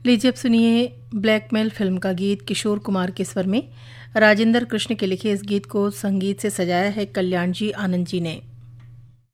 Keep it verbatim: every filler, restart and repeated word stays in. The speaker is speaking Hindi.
लीजिए अब सुनिए ब्लैकमेल फिल्म का गीत किशोर कुमार के स्वर में। राजेंद्र कृष्ण के लिखे इस गीत को संगीत से सजाया है कल्याण जी आनंद जी ने।